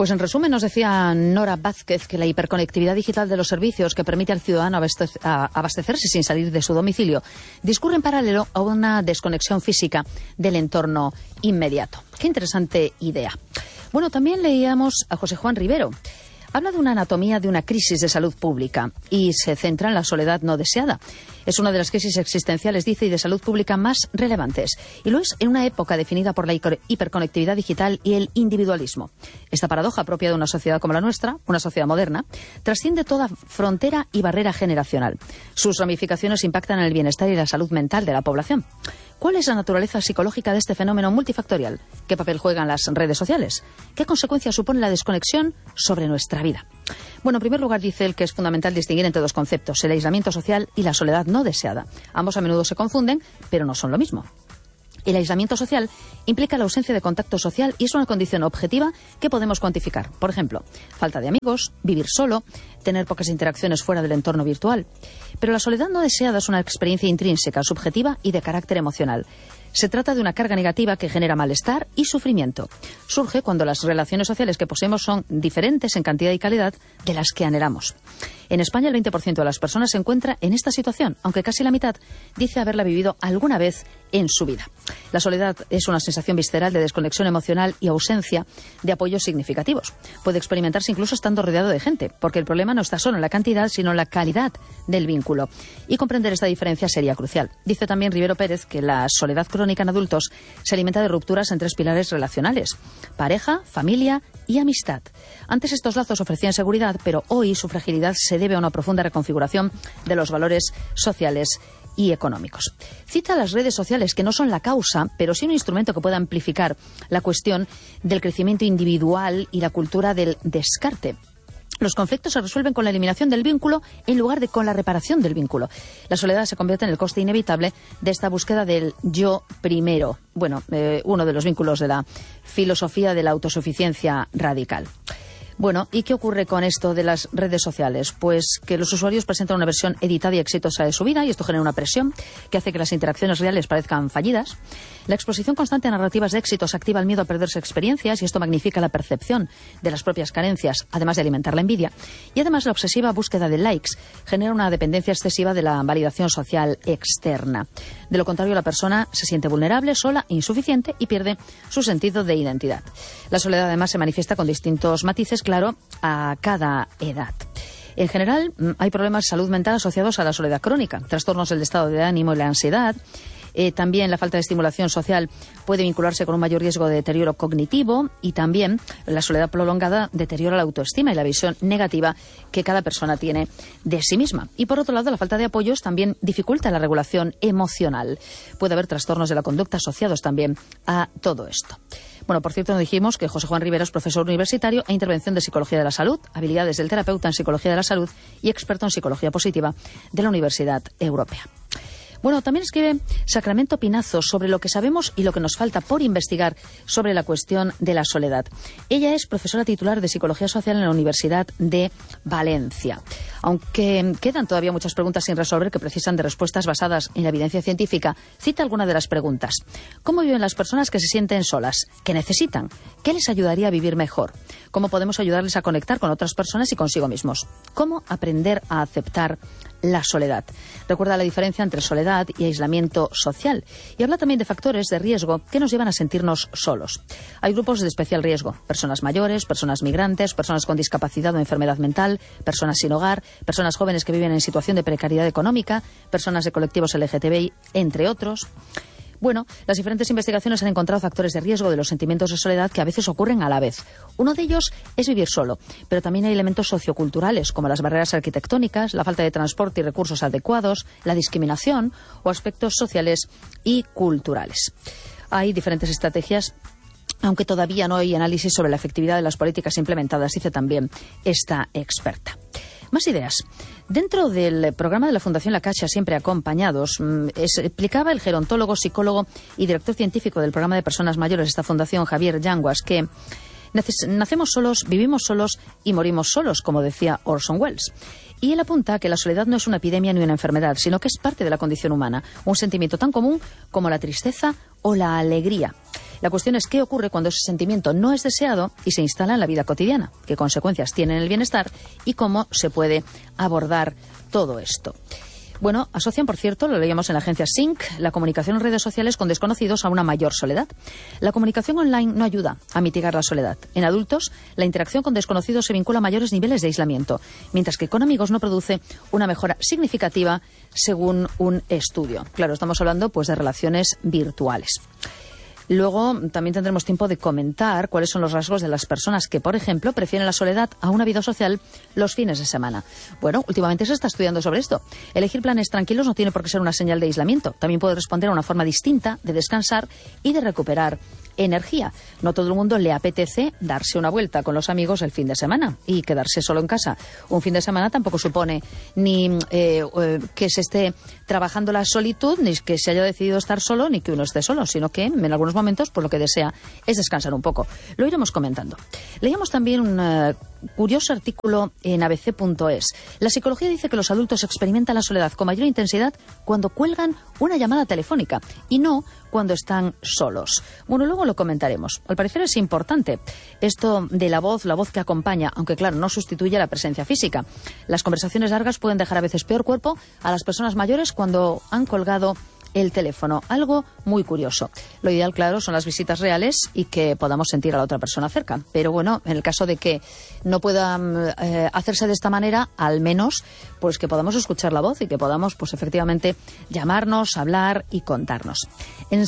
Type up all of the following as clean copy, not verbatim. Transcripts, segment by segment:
Pues en resumen nos decía Nora Vázquez que la hiperconectividad digital de los servicios que permite al ciudadano abastecerse sin salir de su domicilio discurre en paralelo a una desconexión física del entorno inmediato. Qué interesante idea. Bueno, también leíamos a José Juan Rivero. Habla de una anatomía de una crisis de salud pública y se centra en la soledad no deseada. Es una de las crisis existenciales, dice, y de salud pública más relevantes. Y lo es en una época definida por la hiperconectividad digital y el individualismo. Esta paradoja propia de una sociedad como la nuestra, una sociedad moderna, trasciende toda frontera y barrera generacional. Sus ramificaciones impactan en el bienestar y la salud mental de la población. ¿Cuál es la naturaleza psicológica de este fenómeno multifactorial? ¿Qué papel juegan las redes sociales? ¿Qué consecuencias supone la desconexión sobre nuestra vida? Bueno, en primer lugar dice él que es fundamental distinguir entre dos conceptos, el aislamiento social y la soledad no deseada. Ambos a menudo se confunden, pero no son lo mismo. El aislamiento social implica la ausencia de contacto social y es una condición objetiva que podemos cuantificar. Por ejemplo, falta de amigos, vivir solo, tener pocas interacciones fuera del entorno virtual. Pero la soledad no deseada es una experiencia intrínseca, subjetiva y de carácter emocional. Se trata de una carga negativa que genera malestar y sufrimiento. Surge cuando las relaciones sociales que poseemos son diferentes en cantidad y calidad de las que anhelamos. En España el 20% de las personas se encuentra en esta situación, aunque casi la mitad dice haberla vivido alguna vez en su vida. La soledad es una sensación visceral de desconexión emocional y ausencia de apoyos significativos. Puede experimentarse incluso estando rodeado de gente, porque el problema no está solo en la cantidad, sino en la calidad del vínculo. Y comprender esta diferencia sería crucial. Dice también Rivero Pérez que la soledad crónica en adultos se alimenta de rupturas en tres pilares relacionales: pareja, familia y amistad. Antes estos lazos ofrecían seguridad, pero hoy su fragilidad se debe a una profunda reconfiguración de los valores sociales y económicos. Cita las redes sociales, que no son la causa, pero sí un instrumento que pueda amplificar la cuestión del crecimiento individual y la cultura del descarte. Los conflictos se resuelven con la eliminación del vínculo en lugar de con la reparación del vínculo. La soledad se convierte en el coste inevitable de esta búsqueda del yo primero. Bueno, uno de los vínculos de la filosofía de la autosuficiencia radical. Bueno, ¿y qué ocurre con esto de las redes sociales? Pues que los usuarios presentan una versión editada y exitosa de su vida y esto genera una presión que hace que las interacciones reales parezcan fallidas. La exposición constante a narrativas de éxitos activa el miedo a perderse experiencias y esto magnifica la percepción de las propias carencias, además de alimentar la envidia. Y además la obsesiva búsqueda de likes genera una dependencia excesiva de la validación social externa. De lo contrario, la persona se siente vulnerable, sola, insuficiente y pierde su sentido de identidad. La soledad además se manifiesta con distintos matices, claro, a cada edad. En general, hay problemas de salud mental asociados a la soledad crónica, trastornos del estado de ánimo y la ansiedad. También la falta de estimulación social puede vincularse con un mayor riesgo de deterioro cognitivo y también la soledad prolongada deteriora la autoestima y la visión negativa que cada persona tiene de sí misma. Y por otro lado, la falta de apoyos también dificulta la regulación emocional. Puede haber trastornos de la conducta asociados también a todo esto. Bueno, por cierto, nos dijimos que José Juan Rivero es profesor universitario e intervención de Psicología de la Salud, habilidades del terapeuta en Psicología de la Salud y experto en Psicología Positiva de la Universidad Europea. Bueno, también escribe Sacramento Pinazo sobre lo que sabemos y lo que nos falta por investigar sobre la cuestión de la soledad. Ella es profesora titular de Psicología Social en la Universidad de Valencia. Aunque quedan todavía muchas preguntas sin resolver que precisan de respuestas basadas en la evidencia científica, cita algunas de las preguntas. ¿Cómo viven las personas que se sienten solas? ¿Qué necesitan? ¿Qué les ayudaría a vivir mejor? ¿Cómo podemos ayudarles a conectar con otras personas y consigo mismos? ¿Cómo aprender a aceptar la soledad? Recuerda la diferencia entre soledad y aislamiento social y habla también de factores de riesgo que nos llevan a sentirnos solos. Hay grupos de especial riesgo: personas mayores, personas migrantes, personas con discapacidad o enfermedad mental, personas sin hogar, personas jóvenes que viven en situación de precariedad económica, personas de colectivos LGTBI, entre otros. Bueno, las diferentes investigaciones han encontrado factores de riesgo de los sentimientos de soledad que a veces ocurren a la vez. Uno de ellos es vivir solo, pero también hay elementos socioculturales como las barreras arquitectónicas, la falta de transporte y recursos adecuados, la discriminación o aspectos sociales y culturales. Hay diferentes estrategias, aunque todavía no hay análisis sobre la efectividad de las políticas implementadas, dice también esta experta. Más ideas. Dentro del programa de la Fundación La Caixa, Siempre Acompañados, explicaba el gerontólogo, psicólogo y director científico del programa de personas mayores de esta fundación, Javier Yanguas, que nacemos solos, vivimos solos y morimos solos, como decía Orson Welles. Y él apunta que la soledad no es una epidemia ni una enfermedad, sino que es parte de la condición humana, un sentimiento tan común como la tristeza o la alegría. La cuestión es qué ocurre cuando ese sentimiento no es deseado y se instala en la vida cotidiana, qué consecuencias tiene en el bienestar y cómo se puede abordar todo esto. Bueno, asocian, por cierto, lo leíamos en la agencia Sync, la comunicación en redes sociales con desconocidos a una mayor soledad. La comunicación online no ayuda a mitigar la soledad. En adultos, la interacción con desconocidos se vincula a mayores niveles de aislamiento, mientras que con amigos no produce una mejora significativa, según un estudio. Claro, estamos hablando pues de relaciones virtuales. Luego también tendremos tiempo de comentar cuáles son los rasgos de las personas que, por ejemplo, prefieren la soledad a una vida social los fines de semana. Bueno, últimamente se está estudiando sobre esto. Elegir planes tranquilos no tiene por qué ser una señal de aislamiento. También puede responder a una forma distinta de descansar y de recuperar energía. No todo el mundo le apetece darse una vuelta con los amigos el fin de semana y quedarse solo en casa. Un fin de semana tampoco supone ni que se esté trabajando la solitud, ni que se haya decidido estar solo, ni que uno esté solo, sino que en algunos momentos pues lo que desea es descansar un poco. Lo iremos comentando. Leíamos también un curioso artículo en abc.es. La psicología dice que los adultos experimentan la soledad con mayor intensidad cuando cuelgan una llamada telefónica y no cuando están solos. Bueno, luego lo comentaremos. Al parecer es importante esto de la voz que acompaña, aunque claro, no sustituye a la presencia física. Las conversaciones largas pueden dejar a veces peor cuerpo a las personas mayores cuando han colgado el teléfono. Algo muy curioso. Lo ideal, claro, son las visitas reales y que podamos sentir a la otra persona cerca. Pero bueno, en el caso de que no pueda hacerse de esta manera, al menos pues que podamos escuchar la voz y que podamos pues efectivamente llamarnos, hablar y contarnos. En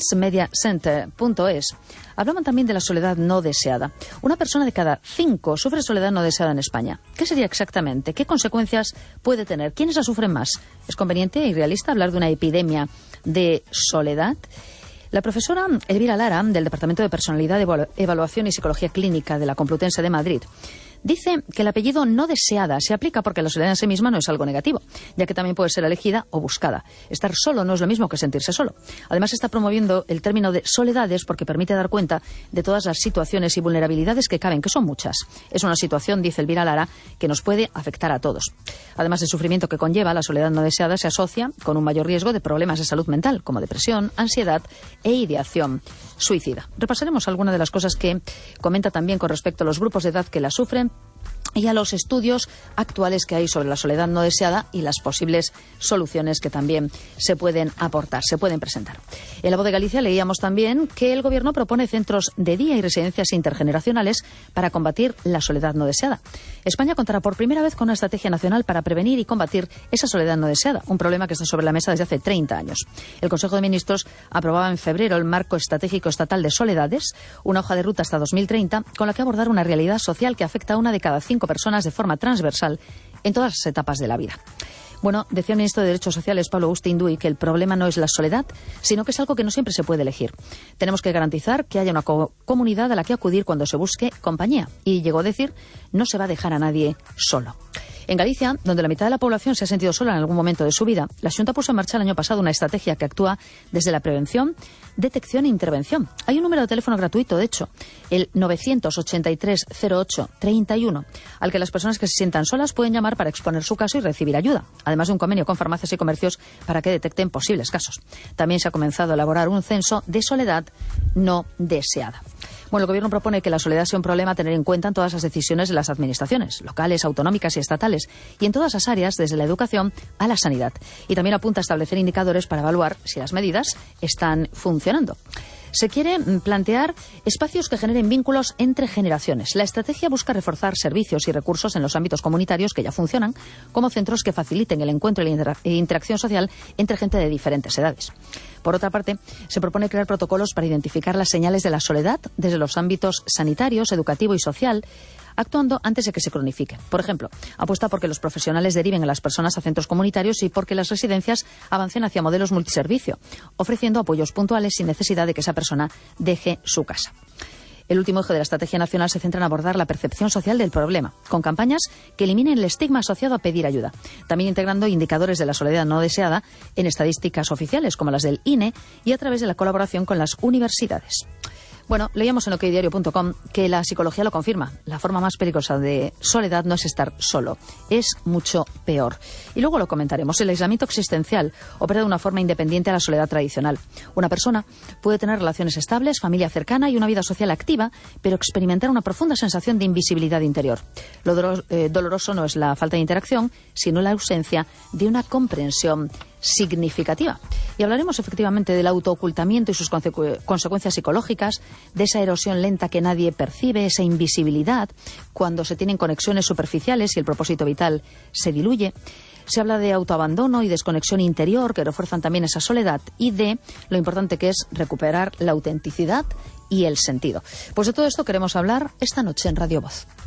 sciencemediacenter.es hablaban también de la soledad no deseada. Una persona de cada 5 sufre soledad no deseada en España. ¿Qué sería exactamente? ¿Qué consecuencias puede tener? ¿Quiénes la sufren más? ¿Es conveniente y realista hablar de una epidemia de soledad? La profesora Elvira Lara, del Departamento de Personalidad, Evaluación y Psicología Clínica de la Complutense de Madrid, dice que el apellido no deseada se aplica porque la soledad en sí misma no es algo negativo, ya que también puede ser elegida o buscada. Estar solo no es lo mismo que sentirse solo. Además, está promoviendo el término de soledades porque permite dar cuenta de todas las situaciones y vulnerabilidades que caben, que son muchas. Es una situación, dice Elvira Lara, que nos puede afectar a todos. Además del sufrimiento que conlleva, la soledad no deseada se asocia con un mayor riesgo de problemas de salud mental, como depresión, ansiedad e ideación suicida. Repasaremos algunas de las cosas que comenta también con respecto a los grupos de edad que la sufren y a los estudios actuales que hay sobre la soledad no deseada y las posibles soluciones que también se pueden aportar, se pueden presentar. En La Voz de Galicia leíamos también que el Gobierno propone centros de día y residencias intergeneracionales para combatir la soledad no deseada. España contará por primera vez con una estrategia nacional para prevenir y combatir esa soledad no deseada, un problema que está sobre la mesa desde hace 30 años. El Consejo de Ministros aprobaba en febrero el Marco Estratégico Estatal de Soledades, una hoja de ruta hasta 2030, con la que abordar una realidad social que afecta a una de cada 5 personas de forma transversal en todas las etapas de la vida. Bueno, decía el ministro de Derechos Sociales, Pablo Agustín-Duy, que el problema no es la soledad, sino que es algo que no siempre se puede elegir. Tenemos que garantizar que haya una comunidad a la que acudir cuando se busque compañía. Y llegó a decir, no se va a dejar a nadie solo. En Galicia, donde la mitad de la población se ha sentido sola en algún momento de su vida, la Xunta puso en marcha el año pasado una estrategia que actúa desde la prevención, detección e intervención. Hay un número de teléfono gratuito, de hecho, el 983 08 31, al que las personas que se sientan solas pueden llamar para exponer su caso y recibir ayuda, además de un convenio con farmacias y comercios para que detecten posibles casos. También se ha comenzado a elaborar un censo de soledad no deseada. Bueno, el Gobierno propone que la soledad sea un problema a tener en cuenta en todas las decisiones de las administraciones, locales, autonómicas y estatales, y en todas las áreas, desde la educación a la sanidad. Y también apunta a establecer indicadores para evaluar si las medidas están funcionando. Se quiere plantear espacios que generen vínculos entre generaciones. La estrategia busca reforzar servicios y recursos en los ámbitos comunitarios que ya funcionan, como centros que faciliten el encuentro y la interacción social entre gente de diferentes edades. Por otra parte, se propone crear protocolos para identificar las señales de la soledad desde los ámbitos sanitarios, educativo y social, actuando antes de que se cronifique. Por ejemplo, apuesta por que los profesionales deriven a las personas a centros comunitarios y porque las residencias avancen hacia modelos multiservicio, ofreciendo apoyos puntuales sin necesidad de que esa persona deje su casa. El último eje de la estrategia nacional se centra en abordar la percepción social del problema, con campañas que eliminen el estigma asociado a pedir ayuda, también integrando indicadores de la soledad no deseada en estadísticas oficiales como las del INE y a través de la colaboración con las universidades. Bueno, leíamos en okdiario.com que la psicología lo confirma. La forma más peligrosa de soledad no es estar solo, es mucho peor. Y luego lo comentaremos. El aislamiento existencial opera de una forma independiente a la soledad tradicional. Una persona puede tener relaciones estables, familia cercana y una vida social activa, pero experimentar una profunda sensación de invisibilidad interior. Lo doloroso no es la falta de interacción, sino la ausencia de una comprensión significativa. Y hablaremos efectivamente del autoocultamiento y sus consecuencias psicológicas, de esa erosión lenta que nadie percibe, esa invisibilidad, cuando se tienen conexiones superficiales y el propósito vital se diluye. Se habla de autoabandono y desconexión interior, que refuerzan también esa soledad, y de lo importante que es recuperar la autenticidad y el sentido. Pues de todo esto queremos hablar esta noche en Radio Voz.